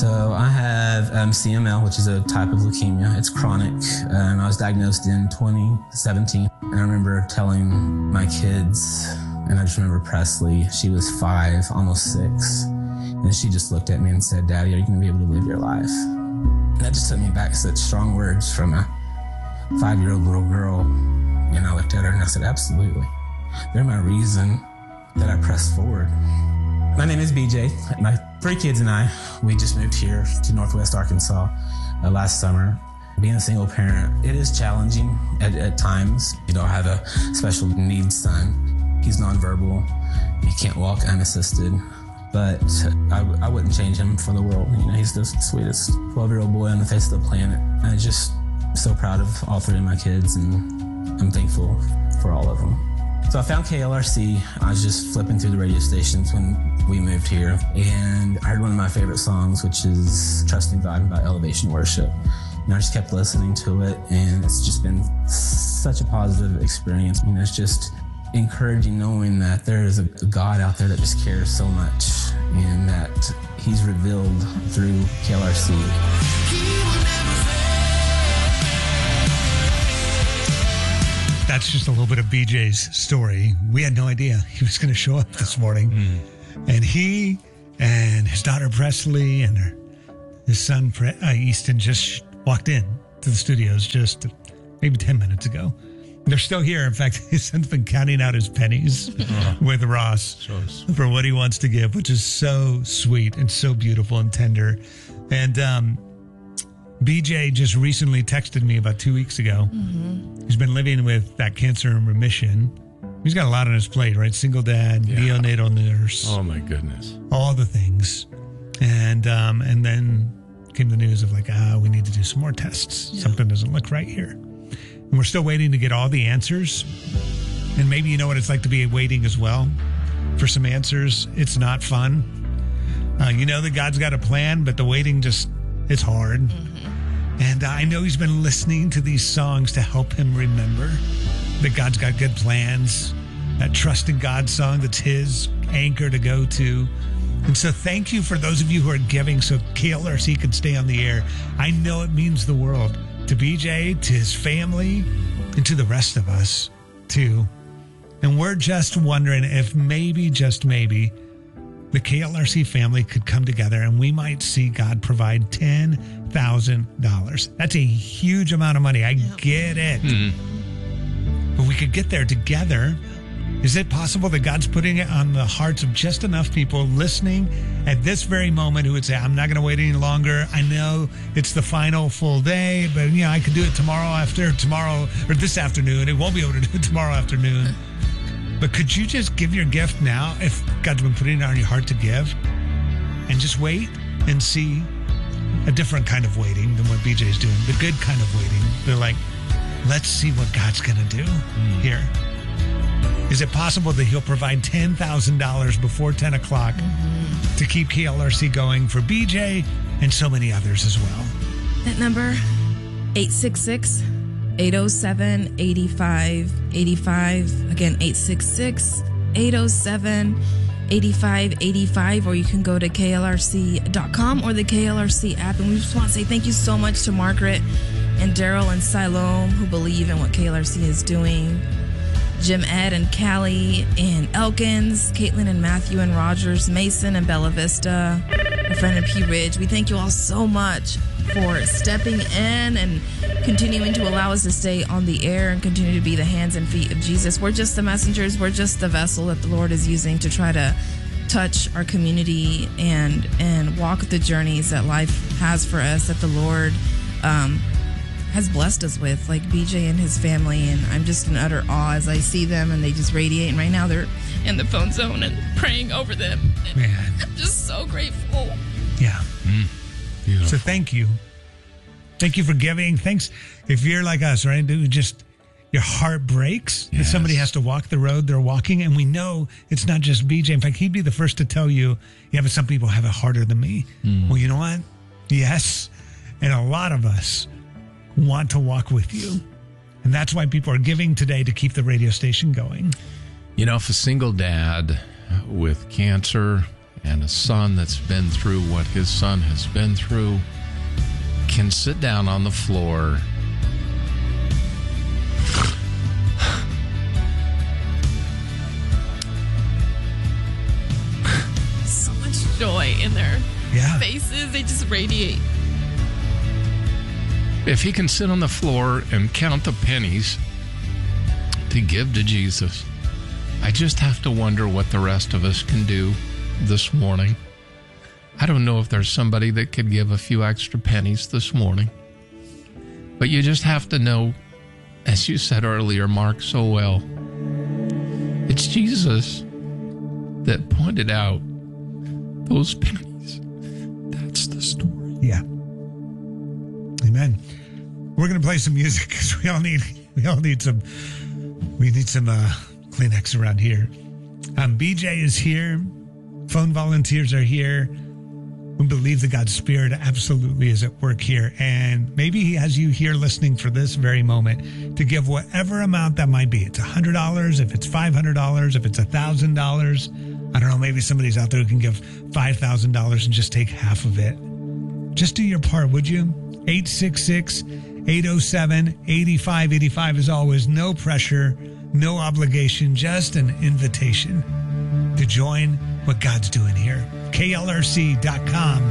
So I have CML, which is a type of leukemia. It's chronic, and I was diagnosed in 2017. And I remember telling my kids, and I just remember Presley, she was 5, almost 6. And she just looked at me and said, "Daddy, are you going to be able to live your life?" And that just took me back to such strong words from a 5-year-old little girl. And I looked at her and I said, absolutely. They're my reason that I press forward. My name is BJ. My 3 kids and I, we just moved here to Northwest Arkansas last summer. Being a single parent, it is challenging at times. You know, I have a special needs son. He's nonverbal. He can't walk unassisted. But I wouldn't change him for the world. You know, he's the sweetest 12-year-old boy on the face of the planet. I'm just so proud of all 3 of my kids, and I'm thankful for all of them. So I found KLRC. I was just flipping through the radio stations when we moved here, and I heard one of my favorite songs, which is Trusting God by Elevation Worship. And I just kept listening to it, and it's just been such a positive experience. You know, it's just encouraging knowing that there is a God out there that just cares so much, and that He's revealed through KLRC. That's just a little bit of BJ's story. We had no idea he was going to show up this morning. And he and his daughter Presley and his son Easton just walked in to the studios just maybe 10 minutes ago. They're still here. In fact, his son's been counting out his pennies with Ross for what he wants to give, which is so sweet and so beautiful and tender. And BJ just recently texted me about 2 weeks ago. He's been living with that cancer in remission. He's got a lot on his plate, right? Single dad, neonatal nurse. Oh, my goodness. All the things. And then came the news of like, we need to do some more tests. Yeah. Something doesn't look right here. And we're still waiting to get all the answers. And maybe you know what it's like to be waiting as well for some answers. It's not fun. You know that God's got a plan, but the waiting it's hard. And I know he's been listening to these songs to help him remember that God's got good plans. That Trust in God song that's his anchor to go to. And so thank you for those of you who are giving so KLRC can stay on the air. I know it means the world to BJ, to his family, and to the rest of us too. And we're just wondering if maybe, just maybe, the KLRC family could come together and we might see God provide $10,000. That's a huge amount of money. I get it. But we could get there together. Is it possible that God's putting it on the hearts of just enough people listening at this very moment who would say, I'm not going to wait any longer. I know it's the final full day, but I could do it tomorrow or this afternoon. It won't be able to do it tomorrow afternoon. But could you just give your gift now if God's been putting it on your heart to give, and just wait and see a different kind of waiting than what BJ's doing, the good kind of waiting. They're like, let's see what God's going to do here. Is it possible that he'll provide $10,000 before 10 o'clock to keep KLRC going for BJ and so many others as well? That number, 866-807-8585. Again, 866-807-8585. Or you can go to KLRC.com or the KLRC app. And we just want to say thank you so much to Margaret and Daryl and Siloam who believe in what KLRC is doing. Jim, Ed, and Callie, and Elkins, Caitlin and Matthew and Rogers, Mason and Bella Vista, our friend in Pea Ridge. We thank you all so much for stepping in and continuing to allow us to stay on the air and continue to be the hands and feet of Jesus. We're just the messengers. We're just the vessel that the Lord is using to try to touch our community and walk the journeys that life has for us, that the Lord has blessed us with, like BJ and his family. And I'm just in utter awe as I see them and they just radiate. And right now they're in the phone zone and praying over them. Man. I'm just so grateful. Yeah. So thank you. Thank you for giving. Thanks. If you're like us, right? Just your heart breaks that somebody has to walk the road they're walking. And we know it's not just BJ. In fact, he'd be the first to tell you, but some people have it harder than me. Well, you know what? Yes. And a lot of us want to walk with you. And that's why people are giving today to keep the radio station going. If a single dad with cancer and a son that's been through what his son has been through can sit down on the floor so much joy in their faces. They just radiate. If he can sit on the floor and count the pennies to give to Jesus, I just have to wonder what the rest of us can do this morning. I don't know if there's somebody that could give a few extra pennies this morning. But you just have to know, as you said earlier, Mark, so well, it's Jesus that pointed out those pennies. That's the story. Yeah. Amen. We're going to play some music because we need some Kleenex around here. BJ is here. Phone volunteers are here. We believe that God's Spirit absolutely is at work here. And maybe He has you here listening for this very moment to give whatever amount that might be. It's $100, if it's $500, if it's $1,000. I don't know, maybe somebody's out there who can give $5,000 and just take half of it. Just do your part, would you? 866-807-8585 as always. No pressure, no obligation, just an invitation to join what God's doing here. KLRC.com